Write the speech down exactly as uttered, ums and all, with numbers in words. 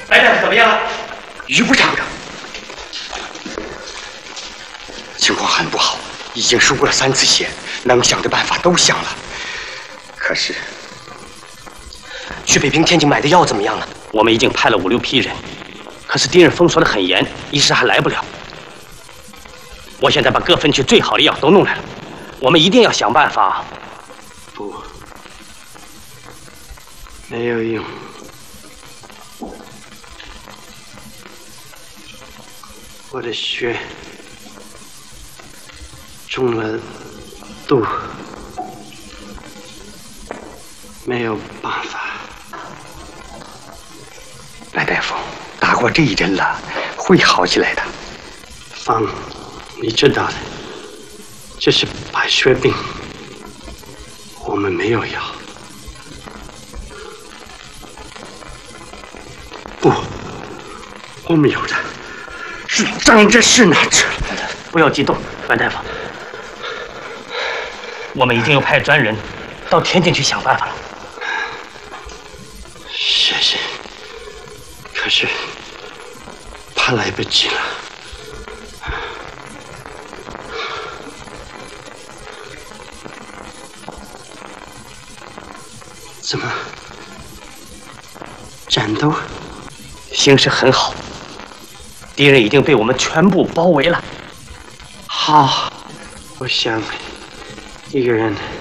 白大夫怎么样了？ 遇不上了，情况很不好，已经输过了三次血，能想的办法都想了。可是，去北平、天津买的药怎么样了？ 我们已经派了五六批人，可是敌人封锁得很严，一时还来不了。我现在把各分区最好的药都弄来了，我们一定要想办法。 不，没有用。我的血中了毒，没有办法。 白大夫，打过这一针了，会好起来的。 方，你知道的，这是白血病，我们没有药。不，我们有的。是张着是拿着， 不要激动，白大夫。我们已经有派专人到天津去想办法了。 谢谢。可是怕来不及了。怎么？战斗？ 形势很好。敌人已经被我们全部包围了。 好，我想一个人